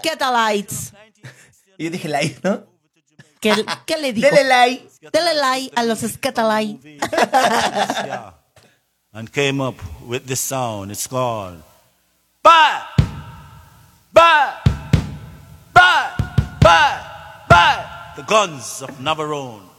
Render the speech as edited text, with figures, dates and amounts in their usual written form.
Skatalites. Y yo dije like, ¿no? ¿Qué le digo? Dele like. Dele like a los Skatalites. Yeah. And came up with this sound. It's called Bye! Bye! Bye! Bye! Bye! The Guns of Navarone.